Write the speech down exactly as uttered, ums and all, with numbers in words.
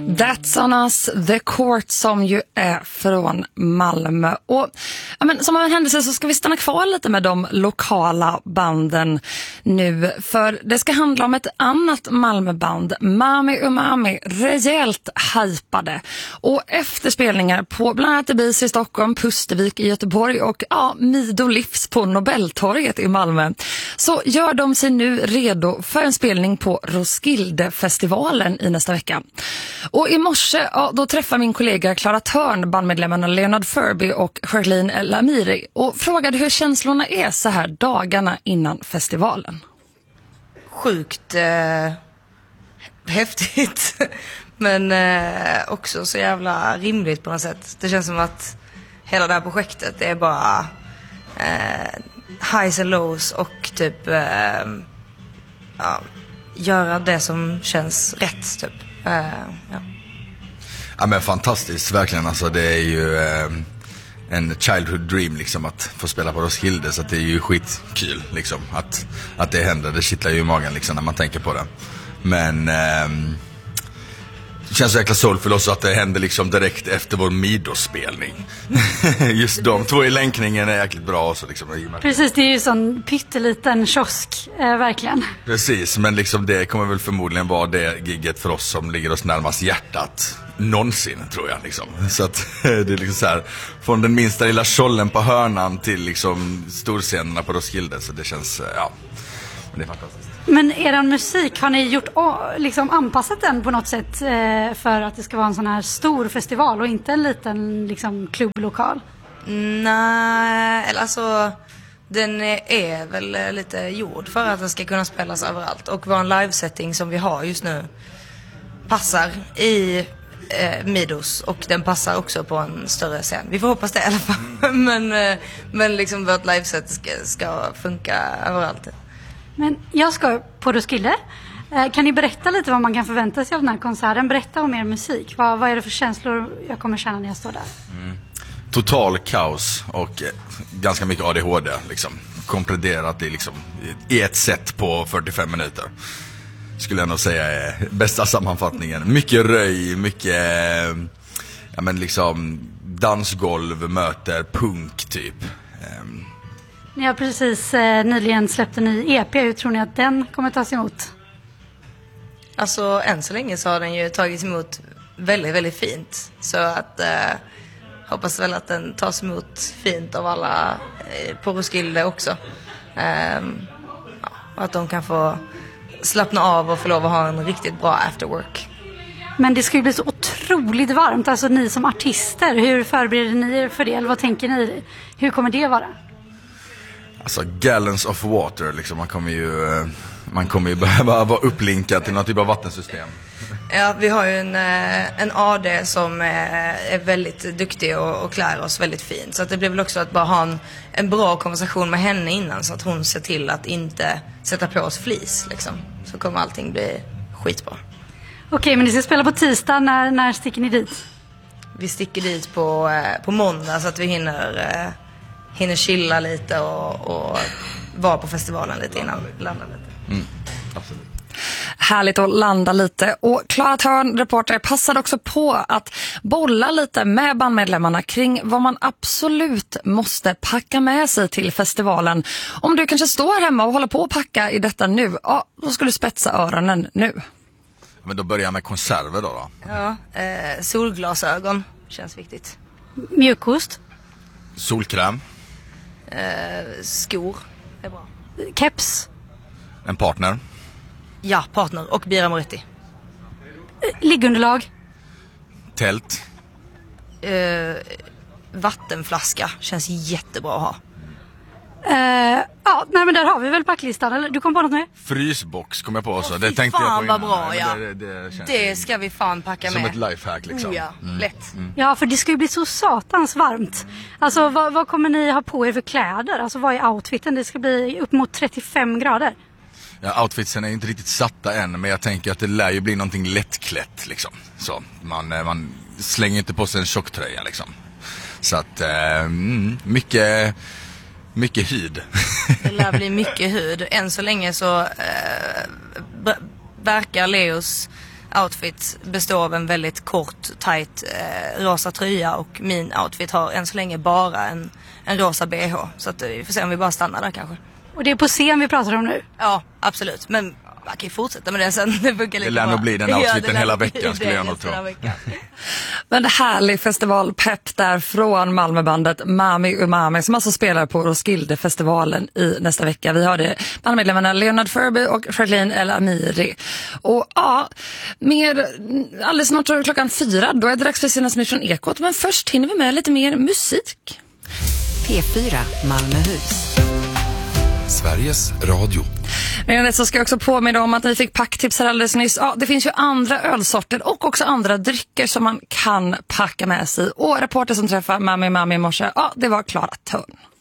That's on us, The Court, som ju är från Malmö. Och ja, men, som av en händelse så ska vi stanna kvar lite med de lokala banden nu. För det ska handla om ett annat Malmöband, Mami Umami, rejält hypade. Och efter spelningar på bland annat Ebis i Stockholm, Pustervik i Göteborg och ja, Mido Livs på Nobeltorget i Malmö, så gör de sig nu redo för en spelning på Roskildefestivalen i nästa vecka. Och i morse, ja, då träffar min kollega Clara Törn bandmedlemmarna Leonard Furby och Charlene El Amiri och frågade hur känslorna är så här dagarna innan festivalen. Sjukt eh, häftigt, men eh, också så jävla rimligt på något sätt. Det känns som att hela det här projektet är bara eh, highs and lows och typ eh, ja, göra det som känns rätt typ. Uh, ja. Ja, men fantastiskt, verkligen. Alltså, det är ju eh, en childhood dream liksom, att få spela på Roskilde, så att det är ju skitkul liksom, att, att det händer. Det kittlar ju i magen liksom, när man tänker på det. Men eh, det känns så jäkla soulful också att det händer liksom direkt efter vår Mido-spelning. Just de två i länkningen är jäkligt bra också, liksom. Precis, det är ju sån pytteliten kiosk, eh, verkligen. Precis, men liksom det kommer väl förmodligen vara det gigget för oss som ligger oss närmast hjärtat någonsin, tror jag liksom. Så att det är liksom så här, från den minsta lilla kjollen på hörnan till liksom storscenerna på Roskilde, så det känns, ja, men det är fantastiskt. Men er musik, har ni gjort liksom anpassat den på något sätt eh, för att det ska vara en sån här stor festival och inte en liten liksom klubblokal? Nej, eller alltså den är väl lite gjord för att den ska kunna spelas överallt, och vara en livesetting som vi har just nu passar i eh, Midos, och den passar också på en större scen. Vi får hoppas det i alla fall. men, eh, men liksom vårt liveset ska, ska funka överallt. Men jag ska på Roskilde. Kan ni berätta lite vad man kan förvänta sig av den här konserten? Berätta om er musik. Vad, vad är det för känslor jag kommer känna när jag står där? Mm. Total kaos och ganska mycket A D H D liksom. Komprimerat i, liksom, i ett set på fyrtiofem minuter. Skulle jag nog säga är bästa sammanfattningen. Mycket röj, mycket ja, men liksom dansgolv möter punk typ. Ni har precis eh, nyligen släppt en ny E P. Hur tror ni att den kommer tas emot? Alltså än så länge så har den ju tagits emot väldigt, väldigt fint. Så att eh, hoppas väl att den tas emot fint av alla eh, på Roskilde också. Eh, ja, och att de kan få slappna av och få lov att ha en riktigt bra afterwork. Men det ska ju bli så otroligt varmt. Alltså ni som artister, hur förbereder ni er för det? Eller vad tänker ni? Hur kommer det vara? Alltså gallons of water liksom, man kommer ju man kommer ju behöva vara upplinkad till något typ av vattensystem. Ja, vi har ju en, en A D som är väldigt duktig och, och klär oss väldigt fint. Så att det blir väl också att bara ha en, en bra konversation med henne innan, så att hon ser till att inte sätta på oss flis liksom. Så kommer allting bli skitbra. Okej, men ni ska spela på tisdag. När, när sticker ni dit? Vi sticker dit på, på måndag, så att vi hinner hinner chilla lite och, och vara på festivalen lite innan landa lite. Mm, absolut. Härligt att landa lite. Och Clara Törn, reporter, passade också på att bolla lite med bandmedlemmarna kring vad man absolut måste packa med sig till festivalen. Om du kanske står hemma och håller på att packa i detta nu, ja, då ska du spetsa öronen nu. Men då börjar jag med konserver då då? Ja, eh, solglasögon känns viktigt. Mjukost? Solkräm? Eh, skor är bra. Keps? En partner? Ja, partner och Bira Moretti. Liggunderlag? Tält? Eh, vattenflaska känns jättebra att ha. Uh, ja, nej, men där har vi väl packlistan. Eller du kom på något med? Frysbox kom jag på också. Åh, det tänkte fan, jag på vad bra, ja. det, det, det, det ska vi fan packa som med. Som ett lifehack liksom. Oh, ja, mm. lätt. Mm. Ja, för det ska ju bli så satans varmt. Alltså, vad, vad kommer ni ha på er för kläder? Alltså, vad är outfiten? Det ska bli upp mot trettiofem grader. Ja, outfitsen är inte riktigt satta än, men jag tänker att det lär ju bli någonting lättklätt liksom. Så man, man slänger inte på sig en tjocktröja liksom. Så att eh, mycket mycket hud. Det lär bli mycket hud. Än så länge så eh, b- verkar Leos outfit består av en väldigt kort, tight eh, rosa tröja och min outfit har än så länge bara en, en rosa B H. Så att, vi får se om vi bara stannar där kanske. Och det är på scen vi pratar om nu? Ja, absolut. Men man kan ju fortsätta med det sen. Det, det lär nog bli den outfiten hela veckan skulle jag nog tro. Men det härlig festivalpepp där från Malmöbandet Mami Umami som alltså spelar på Roskildefestivalen i nästa vecka. Vi har det bandmedlemmarna Leonard Furby och Jacqueline El Amiri. Och ja, mer alldeles snart klockan fyra, då är det dags för senaste nytt från Ekot. Men först hinner vi med lite mer musik. P fyra Malmöhus. Sveriges Radio. Redan det så ska jag också påminna om att ni fick packtips här alldeles nyss. Ja, det finns ju andra ölsorter och också andra drycker som man kan packa med sig. Och reporter som träffar Mami Mami i morse, ja, det var Klara Törn.